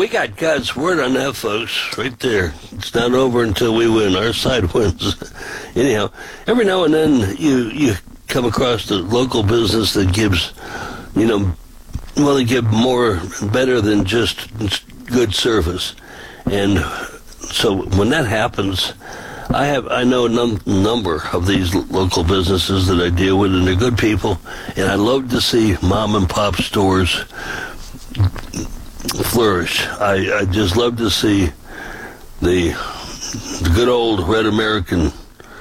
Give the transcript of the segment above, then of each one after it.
we got God's word on that, folks, right there. It's not over until we win. Our side wins. Anyhow, every now and then you come across a local business that gives, they give more, better than just good service. And so when that happens, I know a number of these local businesses that I deal with, and they're good people, and I love to see mom and pop stores flourish. I just love to see the good old red American,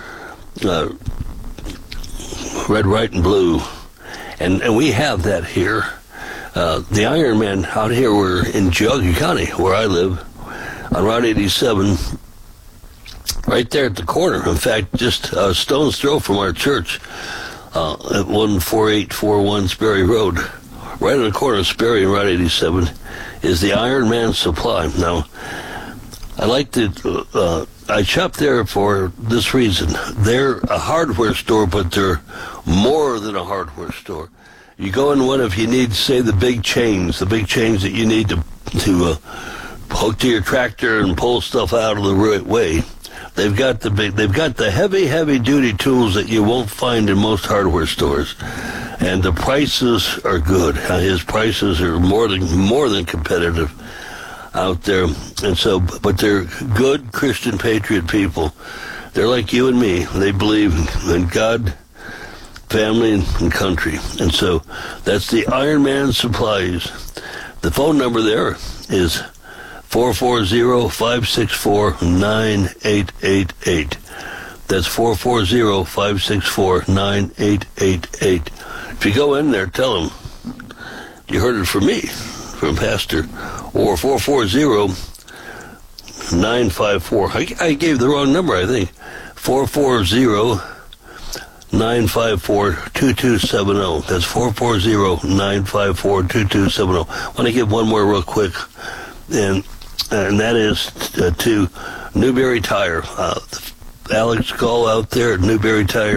red, white, and blue, and we have that here. The Ironman out here, we're in Geauga County, where I live, on Route 87, right there at the corner. In fact, just a stone's throw from our church, at 14841 Sperry Road, right on the corner of Sperry and Route 87, is the Ironman Supply. Now, I shop there for this reason. They're a hardware store, but they're more than a hardware store. You go in one if you need, say, the big chains that you need to hook to your tractor and pull stuff out of the right way. They've got the heavy duty tools that you won't find in most hardware stores, and the prices are good. His prices are more than competitive out there, and so, but they're good Christian patriot people. They're like you and me. They believe in God, family, and country, and so that's the Ironman Supplies. The phone number there is 440-564-9888. That's 440-564-9888. If you go in there, tell them you heard it from me, from Pastor, or 440-954. I gave the wrong number, I think. 440-954-2270. That's 440-954-2270. I want to give one more real quick, and that is to Newberry Tire. Alex Gall out there at Newberry Tire.